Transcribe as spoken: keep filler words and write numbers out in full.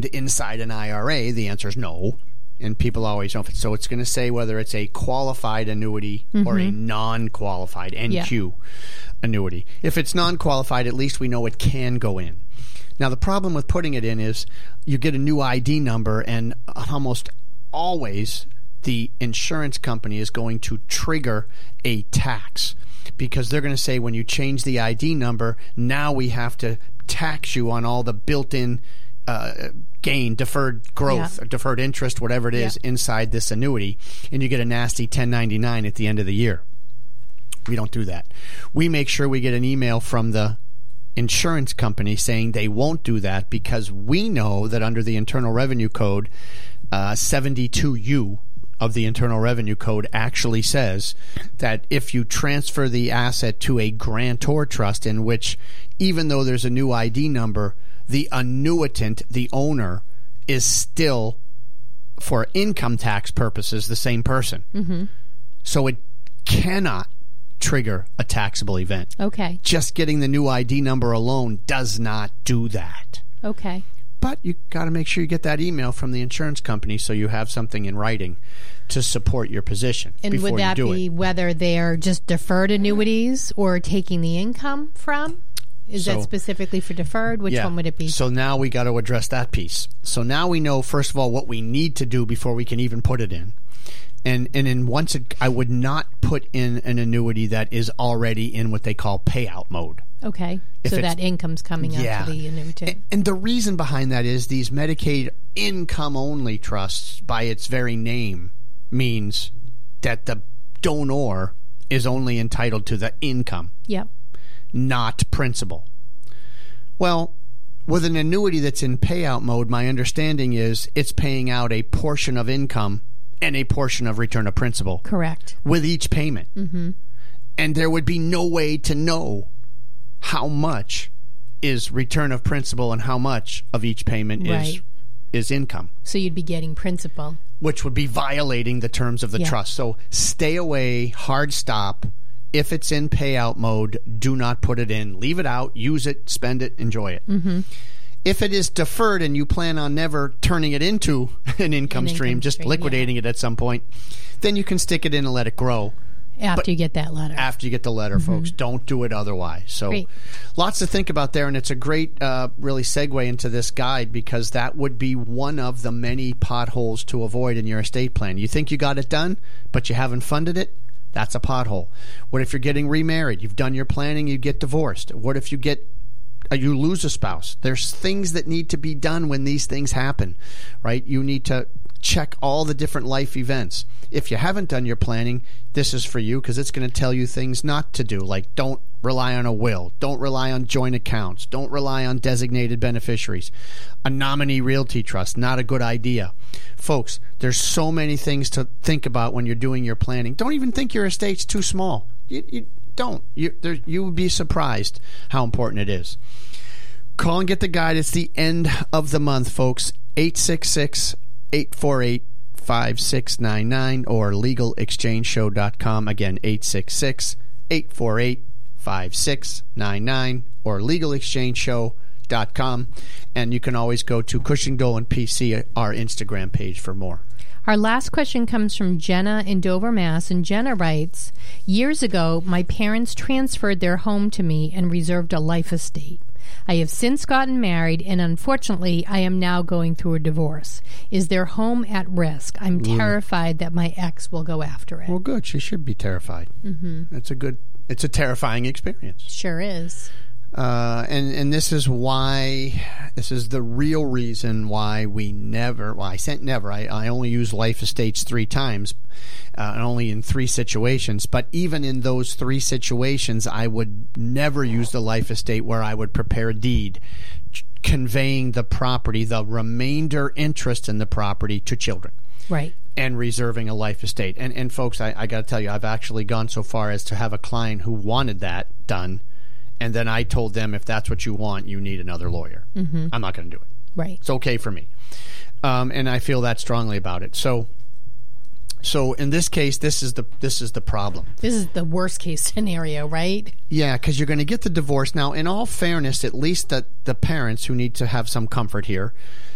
found inside an I R A? The answer is no. And people always know. So it's going to say whether it's a qualified annuity mm-hmm. or a non-qualified N Q yeah. annuity. If it's non-qualified, at least we know it can go in. Now, the problem with putting it in is you get a new I D number, and almost always the insurance company is going to trigger a tax because they're going to say when you change the I D number, now we have to tax you on all the built-in uh, gain, deferred growth, yeah. or deferred interest, whatever it is, yeah. inside this annuity, and you get a nasty ten ninety-nine at the end of the year. We don't do that. We make sure we get an email from the insurance company saying they won't do that because we know that under the Internal Revenue Code, uh, seventy-two U of the Internal Revenue Code actually says that if you transfer the asset to a grantor trust in which, even though there's a new I D number, the annuitant, the owner, is still, for income tax purposes, the same person. Mm-hmm. So it cannot trigger a taxable event. Okay. Just getting the new I D number alone does not do that. Okay. But you got to make sure you get that email from the insurance company so you have something in writing to support your position. And before would that you do be it. Whether they're just deferred annuities or taking the income from? Is so, that specifically for deferred? Which yeah. one would it be? So now we got to address that piece. So now we know, first of all, what we need to do before we can even put it in. And and in once it, I would not put in an annuity that is already in what they call payout mode. Okay. If so that income's coming yeah. out to the annuitant. And, and the reason behind that is these Medicaid income-only trusts, by its very name, means that the donor is only entitled to the income. Yep. Not principal. Well, with an annuity that's in payout mode, my understanding is it's paying out a portion of income and a portion of return of principal. Correct. With each payment. Mm-hmm. And there would be no way to know how much is return of principal and how much of each payment right. is is income. So you'd be getting principal. Which would be violating the terms of the yeah. trust. So stay away, hard stop. If it's in payout mode, do not put it in. Leave it out, use it, spend it, enjoy it. Mm-hmm. If it is deferred and you plan on never turning it into an income an stream, income just stream, liquidating yeah. it at some point, then you can stick it in and let it grow. After but you get that letter. After you get the letter, mm-hmm. folks. Don't do it otherwise. So great. Lots to think about there, and it's a great uh, really segue into this guide because that would be one of the many potholes to avoid in your estate plan. You think you got it done, but you haven't funded it? That's a pothole. What if you're getting remarried? You've done your planning, you get divorced. What if you get uh, you lose a spouse? There's things that need to be done when these things happen, right? You need to check all the different life events. If you haven't done your planning, this is for you because it's going to tell you things not to do, like don't rely on a will, don't rely on joint accounts, don't rely on designated beneficiaries. A nominee realty trust, not a good idea. Folks, there's so many things to think about when you're doing your planning. Don't even think your estate's too small. You, you don't. You, there, you would be surprised how important it is. Call and get the guide. It's the end of the month, folks. eight six six, eight four eight, five six nine nine or legal exchange show dot com. Again, eight six six, eight four eight, five six nine nine or legal exchange show dot com. And you can always go to Cushing Dolan P C, our Instagram page, for more. Our last question comes from Jenna in Dover, Mass. And Jenna writes, years ago, my parents transferred their home to me and reserved a life estate. I have since gotten married, and unfortunately, I am now going through a divorce. Is their home at risk? I'm terrified that my ex will go after it. Well, good. She should be terrified. Mm-hmm. That's a good, it's a terrifying experience. Sure is. Uh, and, and this is why, this is the real reason why we never, well, I said never, I, I only use life estates three times, uh, and only in three situations. But even in those three situations, I would never use the life estate where I would prepare a deed conveying the property, the remainder interest in the property to children. Right. And reserving a life estate. And, and folks, I, I got to tell you, I've actually gone so far as to have a client who wanted that done. And then I told them, if that's what you want, you need another lawyer. Mm-hmm. I'm not going to do it. Right. It's okay for me. Um, and I feel that strongly about it. So so in this case, this is the this is the problem. This is the worst case scenario, right? Yeah, because you're going to get the divorce. Now, in all fairness, at least the, the parents who need to have some comfort here,